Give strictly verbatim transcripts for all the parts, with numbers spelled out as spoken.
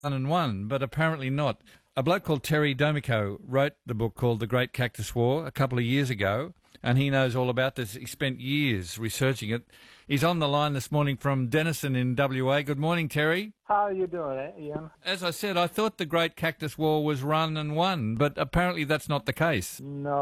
One and one, but apparently not. A bloke called Terry Domico wrote the book called The Great Cactus War a couple of years ago, and he knows all about this. He spent years researching it. He's on the line this morning from Denison in W A. Good morning, Terry. How are you doing, Ian? As I said, I thought the Great Cactus War was run and won, but apparently that's not the case.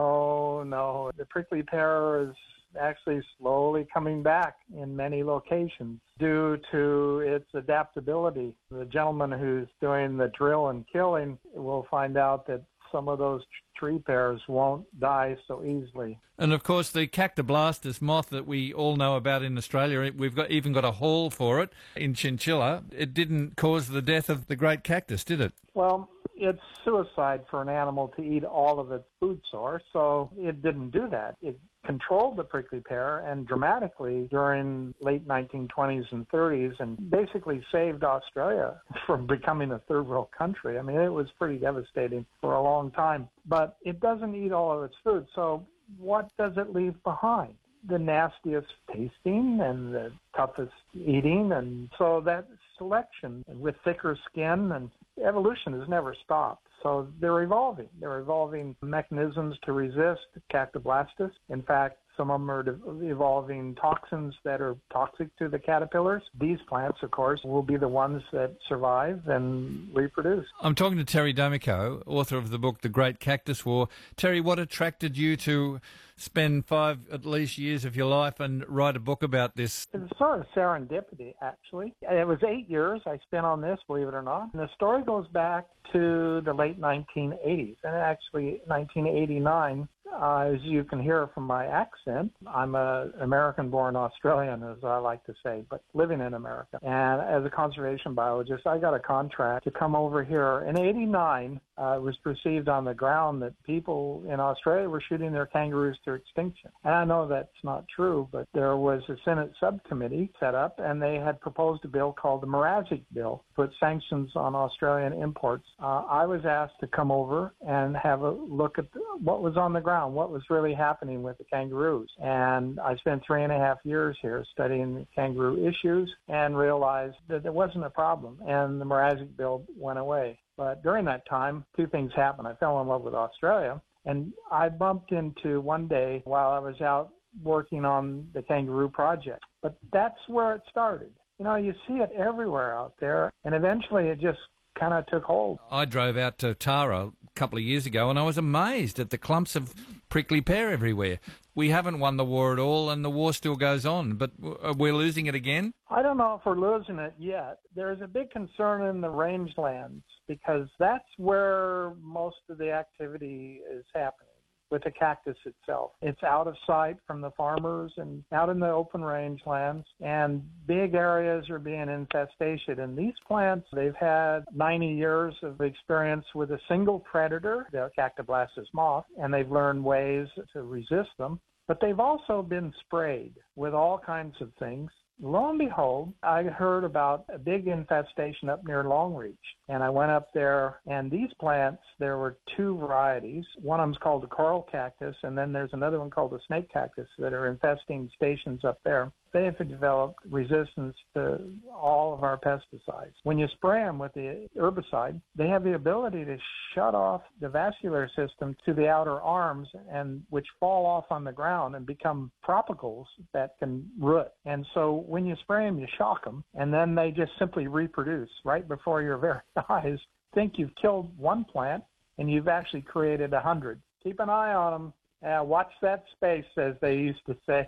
No, no. The prickly pear is actually slowly coming back in many locations due to its adaptability. The gentleman who's doing the drill and killing will find out that some of those tree pears won't die so easily. And of course, the Cactoblastis moth that we all know about in Australia, we've got even got a hall for it in Chinchilla. It didn't cause the death of the great cactus, did it? Well, it's suicide for an animal to eat all of its food source, so it didn't do that. It controlled the prickly pear and dramatically during late nineteen twenties and thirties and basically saved Australia from becoming a third world country. I mean, it was pretty devastating for a long time. But it doesn't eat all of its food, so what does it leave behind? The nastiest tasting and the toughest eating, and so that selection with thicker skin, and evolution has never stopped. So they're evolving. They're evolving mechanisms to resist Cactoblastis. In fact, some of them are evolving toxins that are toxic to the caterpillars. These plants, of course, will be the ones that survive and reproduce. I'm talking to Terry Domico, author of the book The Great Cactus War. Terry, what attracted you to spend five at least years of your life and write a book about this? It's sort of serendipity, actually. It was eight years I spent on this, believe it or not. And the story goes back to the late nineteen eighties, and actually nineteen eighty-nine. Uh, as you can hear from my accent, I'm an American-born Australian, as I like to say, but living in America. And as a conservation biologist, I got a contract to come over here. In eighty-nine, uh, it was perceived on the ground that people in Australia were shooting their kangaroos to extinction. And I know that's not true, but there was a Senate subcommittee set up, and they had proposed a bill called the Mrazek Bill, put sanctions on Australian imports. Uh, I was asked to come over and have a look at what was on the ground, what was really happening with the kangaroos. And I spent three and a half years here studying the kangaroo issues and realized that there wasn't a problem, and the Mrazek Bill went away. But during that time, two things happened. I fell in love with Australia, and I bumped into one day while I was out working on the kangaroo project. But that's where it started. You know, you see it everywhere out there, and eventually it just kind of took hold. I drove out to Tara a couple of years ago, and I was amazed at the clumps of prickly pear everywhere. We haven't won the war at all, and the war still goes on, but we're losing it again? I don't know if we're losing it yet. There's a big concern in the rangelands because that's where most of the activity is happening with the cactus itself. It's out of sight from the farmers and out in the open rangelands, and big areas are being infested. And these plants, they've had ninety years of experience with a single predator, the Cactoblastis moth, and they've learned ways to resist them. But they've also been sprayed with all kinds of things. Lo and behold, I heard about a big infestation up near Longreach, and I went up there, and these plants, there were two varieties. One of them's called the coral cactus, and then there's another one called the snake cactus that are infesting stations up there. They have developed resistance to all of our pesticides. When you spray them with the herbicide, they have the ability to shut off the vascular system to the outer arms, and which fall off on the ground and become tropicals that can root. And so when you spray them, you shock them, and then they just simply reproduce right before your very eyes. Think you've killed one plant, and you've actually created a hundred. Keep an eye on them. Uh, watch that space, as they used to say.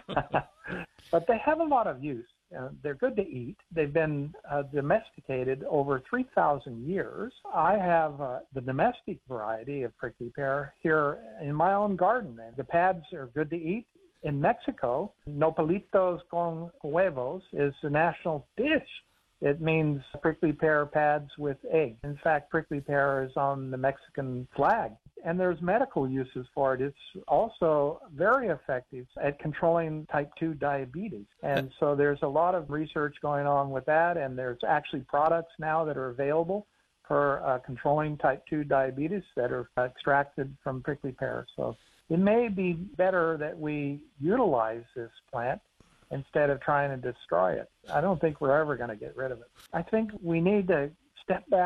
But they have a lot of use. Uh, they're good to eat. They've been uh, domesticated over three thousand years. I have uh, the domestic variety of prickly pear here in my own garden. The pads are good to eat. In Mexico, nopalitos con huevos is the national dish. It means prickly pear pads with egg. In fact, prickly pear is on the Mexican flag. And there's medical uses for it. It's also very effective at controlling type two diabetes. And so there's a lot of research going on with that, and there's actually products now that are available for uh, controlling type two diabetes that are extracted from prickly pear. So it may be better that we utilize this plant instead of trying to destroy it. I don't think we're ever going to get rid of it. I think we need to step back